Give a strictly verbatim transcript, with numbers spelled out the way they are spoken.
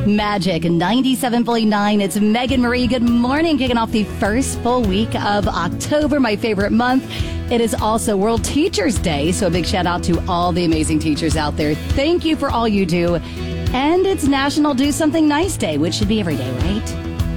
Magic ninety-seven point nine. It's Megan Marie. Good morning. Kicking off the first full week of October, my favorite month. It is also World Teachers Day, so a big shout out to all the amazing teachers out there. Thank you for all you do. And it's National Do Something Nice Day, which should be every day, right?